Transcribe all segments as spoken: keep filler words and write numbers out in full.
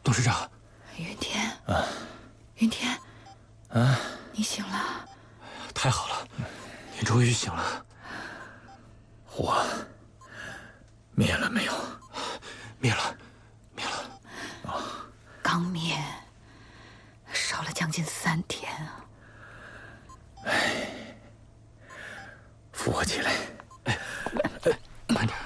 董事长。 云天。 啊。 云天。 啊。 你醒了。 太好了，你终于醒了。 火灭了没有？ 灭了，灭了。 啊。 刚灭，烧了将近三天啊。 哎。扶我起来。 哎，哎，慢点。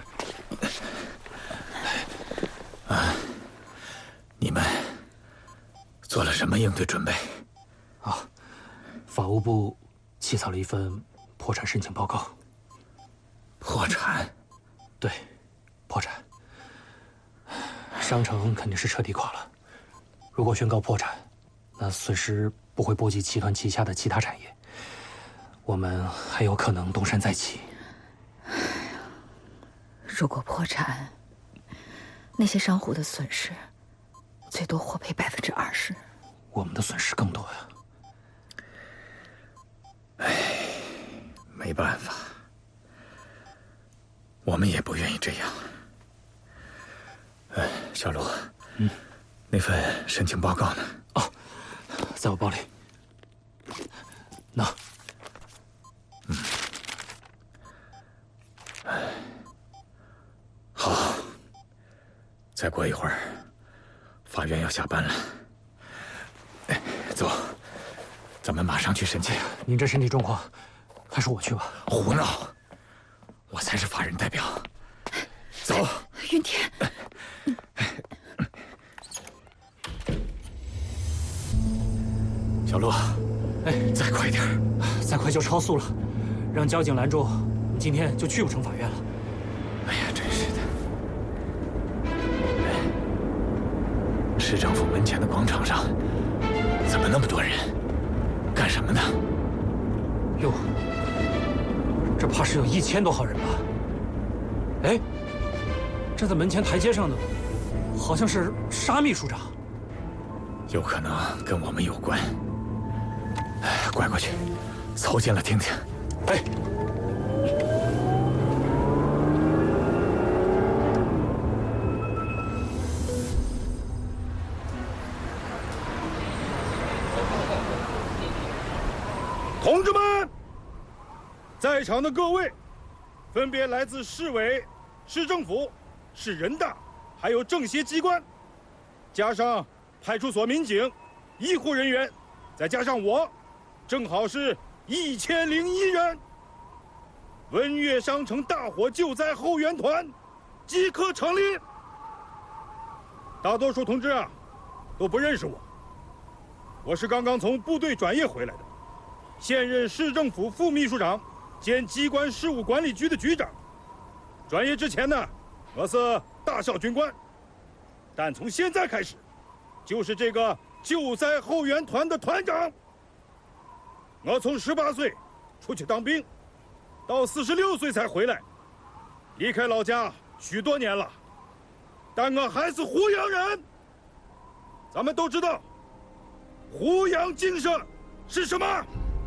啊，你们做了什么应对准备？ 啊，法务部起草了一份破产申请报告。 破产？ 对，破产。商城肯定是彻底垮了。如果宣告破产，那损失不会波及集团旗下的其他产业，我们还有可能东山再起。 如果破产，那些商户的损失最多获赔百分之二十， 我们的损失更多呀。 唉，没办法，我们也不愿意这样。哎，小陆， 嗯， 那份申请报告呢？ 哦，在我包里。那， 嗯，哎，好。再过一会儿，法院要下班了。哎，走，咱们马上去申请。 您这身体状况，还是我去吧。 胡闹！我才是法人代表。走。 云天。 小陆， 哎， 再快点， 再快就超速了，让交警拦住，你今天就去不成法院了。 哎呀，真是的！哎，市政府门前的广场上，怎么那么多人？干什么呢？ 哟，这怕是有一千多号人吧？哎，站在门前台阶上的，好像是沙秘书长。 有可能跟我们有关。哎，拐过去，凑近了听听。 哎。 同志们，在场的各位，分别来自市委、市政府、市人大，还有政协机关，加上派出所民警、医护人员，再加上我，正好是一千零一人。文悦商城大火救灾后援团即刻成立。大多数同志啊，都不认识我，我是刚刚从部队转业回来的。现任市政府副秘书长兼机关事务管理局的局长。转业之前呢，我是大校军官，但从现在开始，就是这个救灾后援团的团长。我从十八岁出去当兵，到四十六岁才回来，离开老家许多年了，但我还是湖阳人。咱们都知道，湖阳精神是什么？